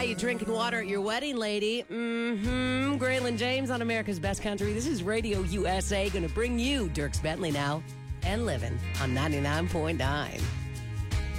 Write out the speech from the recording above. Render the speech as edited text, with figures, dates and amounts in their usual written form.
you drinking water at your wedding, lady? Graylin James on America's Best Country. This is Radio USA, going to bring you Dierks Bentley now and Living on 99.9.